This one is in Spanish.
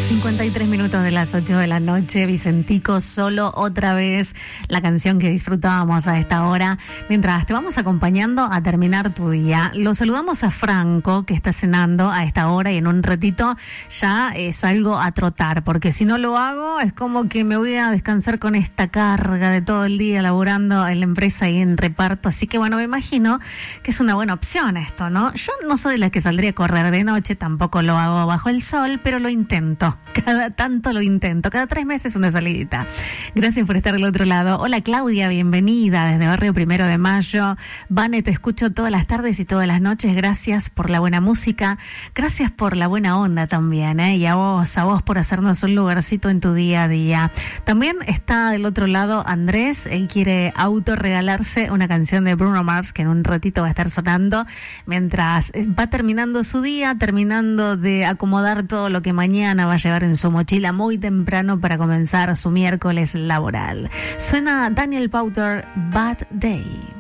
53 minutos de las 8 de la noche, Vicentico Solo otra vez, la canción que disfrutábamos a esta hora, mientras te vamos acompañando a terminar tu día. Lo saludamos a Franco, que está cenando a esta hora y en un ratito ya salgo a trotar, porque si no lo hago es como que me voy a descansar con esta carga de todo el día laburando en la empresa y en reparto, así que bueno, me imagino que es una buena opción esto, ¿no? Yo no soy la que saldría a correr de noche, tampoco lo hago bajo el sol, pero lo intento. Cada tanto lo intento, cada 3 meses una salidita. Gracias por estar del otro lado. Hola Claudia, bienvenida desde Barrio Primero de Mayo. Vane, te escucho todas las tardes y todas las noches. Gracias por la buena música, gracias por la buena onda también, y a vos por hacernos un lugarcito en tu día a día. También está del otro lado Andrés, él quiere autorregalarse una canción de Bruno Mars que en un ratito va a estar sonando mientras va terminando su día, terminando de acomodar todo lo que mañana va a llevar en su mochila muy temprano para comenzar su miércoles laboral. Suena Daniel Powter, Bad Day.